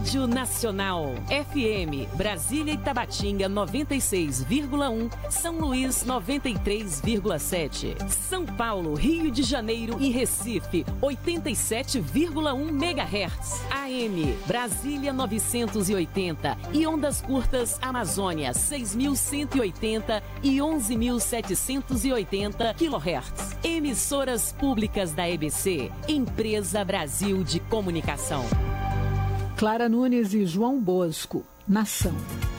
Rádio Nacional. FM, Brasília e Tabatinga 96,1, São Luís 93,7, São Paulo, Rio de Janeiro e Recife 87,1 MHz. AM, Brasília 980 e ondas curtas Amazônia 6.180 e 11.780 kHz. Emissoras públicas da EBC, Empresa Brasil de Comunicação. Clara Nunes e João Bosco, Nação.